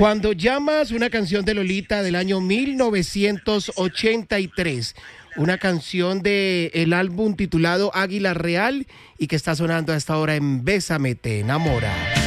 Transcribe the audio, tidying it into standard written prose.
Cuando llamas, una canción de Lolita del año 1983, una canción del álbum titulado Águila Real y que está sonando a esta hora en Bésame te enamora.